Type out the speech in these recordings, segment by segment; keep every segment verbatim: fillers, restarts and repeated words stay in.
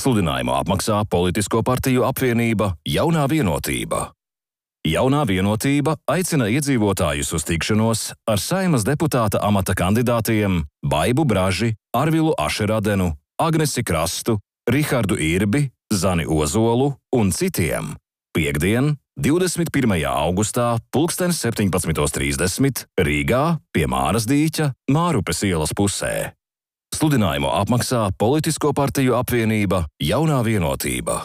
Sludinājumu apmaksā Politisko partiju apvienība Jaunā vienotība. Jaunā vienotība aicina iedzīvotājus uz tikšanos ar Saeimas deputāta amata kandidātiem Baibu Braži, Arvilu Ašeradenu, Agnesi Krastu, Rihardu Irbi, Zani Ozolu un citiem. Piektdien, divdesmit pirmajā augustā, pulksten septiņpadsmit trīsdesmit Rīgā pie Māras dīķa, Mārupes ielas pusē. Sludinājumu apmaksā Politisko partiju apvienība Jaunā vienotība.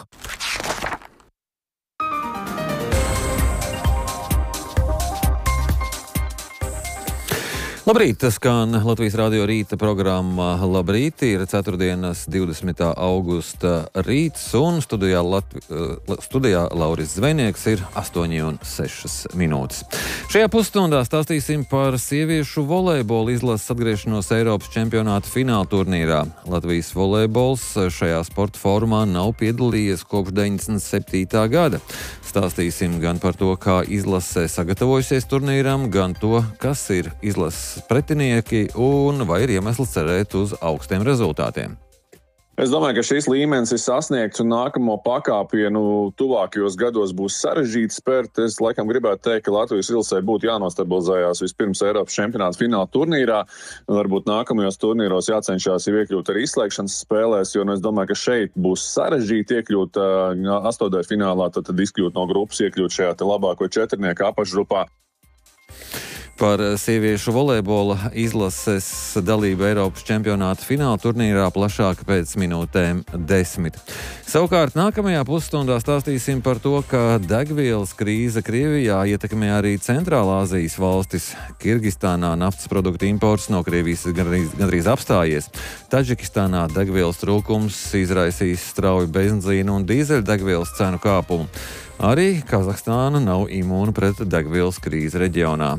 Labrīt, tas skan Latvijas radio rīta programma Labrīt, ir ceturtdienas divdesmitā augusta rīts un studijā, Latvi, studijā Lauris Zvejnieks ir astoņi un sešas minūtes. Šajā pusstundā stāstīsim par sieviešu volejbola izlases atgriešanos Eiropas čempionāta fināla turnīrā. Latvijas volejbols šajā sporta formā nav piedalījies kopš deviņdesmit septītā gada. Stāstīsim gan par to, kā izlase sagatavojusies turnīram, gan to, kas ir izlases pretinieki un vai ir iemesls cerēt uz augstiem rezultātiem. Es domāju, ka šis līmenis ir sasniegts un nākamo pakāpienu tuvākajos gados būs sarežģīti spērt. Es laikam gribētu teikt, ka Latvijas izlasei būtu jānostabilizējās vispirms Eiropas čempionāta fināla turnīrā. Varbūt nākamajos turnīros jācenšas jau iekļūt arī izslēgšanas spēlēs, jo es domāju, ka šeit būs sarežģīti iekļūt astotdaļu finālā, tad, tad izkļūt no grupas, iekļūt šajā te labāko četrnieku apakšgrupā. Par sieviešu volejbola izlases dalību Eiropas čempionāta fināla turnīrā plašāk pēc minūtēm desmit. Savukārt nākamajā pusstundā stāstīsim par to, ka degvielas krīze Krievijā ietekmē arī Centrālā Azijas valstis. Kirgistānā naftas produktu imports no Krievijas gandrīz, gandrīz apstājies. Taģikistānā degvielas trūkums izraisīs strauju benzīnu un dīzeļdegvielas cenu kāpumu. Arī Kazahstāna nav imūna pret degvielas krīzi reģionā.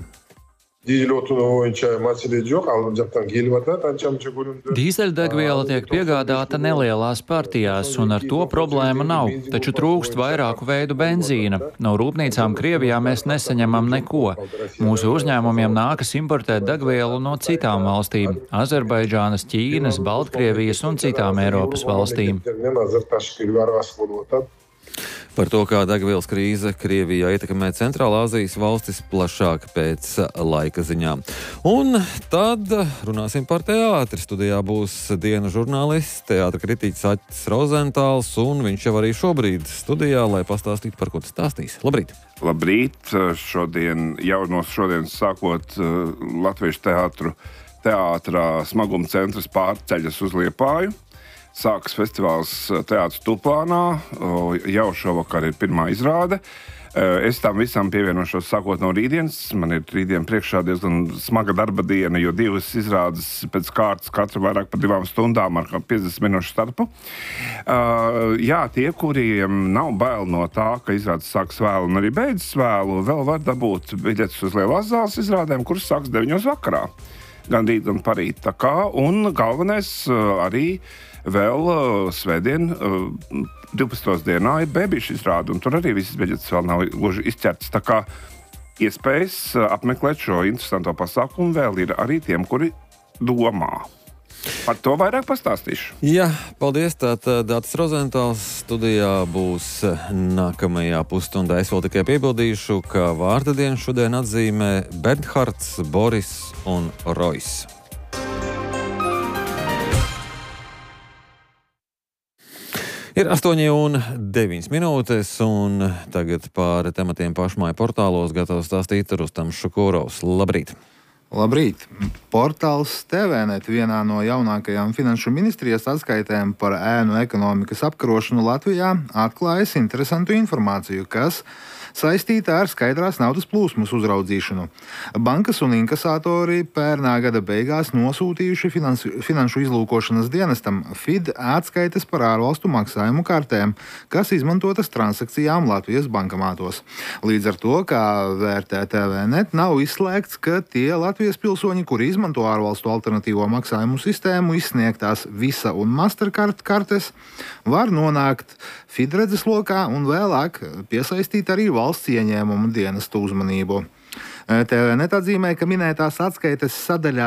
Dīzeļdegviela tiek piegādāta nelielās partijās, un ar to problēma nav, taču trūkst vairāku veidu benzīna. No rūpnīcām Krievijā mēs nesaņemam neko. Mūsu uzņēmumiem nākas importēt degvielu no citām valstīm - Azerbaidžānas, Ķīnas, Baltkrievijas un citām Eiropas valstīm. Par to, kā degvielas krīze Krievijā ietekmē Centrālā Azijas valstis, plašāk pēc laika ziņām. Un tad runāsim par teātri. Studijā būs diena žurnālists, teātra kritiķis Atis Rozentāls, un viņš jau arī šobrīd studijā, lai pastāstītu, par ko tas stāstīs. Labrīt! Labrīt! Šodien, jau no šodienas sākot Latviešu teātru, teātrā smaguma centrs pārceļas uz Liepāju. Sākas festivāls Teātris Tuplānā, jau šovakar ir pirmā izrāde. Es tam visam pievienošos sākot no rītdienas. Man ir rītdien priekšā diezgan smaga darba diena, jo divas izrādes pēc kārtas, katra vairāk par divām stundām ar piecdesmit minūšu starpu. Jā, tie, kuriem nav bail no tā, ka izrādes sāks vēlu un arī beidzas vēlu, vēl var dabūt biļetes uz lielās zāles izrādēm, kuras sāks deviņos vakarā. Gan rīt, gan parīt. Tā kā, un galvenais arī vēl svētdien, divpadsmitajā dienā ir bēbīša izrāde, un tur arī visas biļetes vēl nav gluži izķertas. Tā kā iespējas apmeklēt šo interesanto pasākumu vēl ir arī tiem, kuri domā. Par to vairāk pastāstīšu. Jā, paldies. Tātad Atis Rozentāls studijā būs nākamajā pusstundā. Es vēl tikai piebildīšu, ka vārda dienu šodien atzīmē Bernhards, Boris un Rojs. Ir astoņi un deviņas minūtes, un tagad par tematiem pašmāju portālos gatavs stāstīt Rustams Šukurovs. Labrīt! Labrīt! Portāls T V net vienā no jaunākajām finanšu ministrijas atskaitēm par ēnu ekonomikas apkarošanu Latvijā atklājas interesantu informāciju, kas saistīta ar skaidrās naudas plūsmas uzraudzīšanu. Bankas un inkasātori pērnā gada beigās nosūtījuši finansu, finanšu izlūkošanas dienestam F I D atskaites par ārvalstu maksājumu kartēm, kas izmantotas transakcijām Latvijas bankomātos. Līdz ar to, kā vērtē T V net, nav izslēgts, ka tie Latvijas pilsoņi, kuri izmanto ārvalstu alternatīvo maksājumu sistēmu, izsniegtās Visa un Mastercard kartes, var nonākt F I D redzeslokā un vēlāk piesaistīt arī valsts ieņēmumu dienestu uzmanību. T V net atzīmē, ka minētās atskaites sadaļā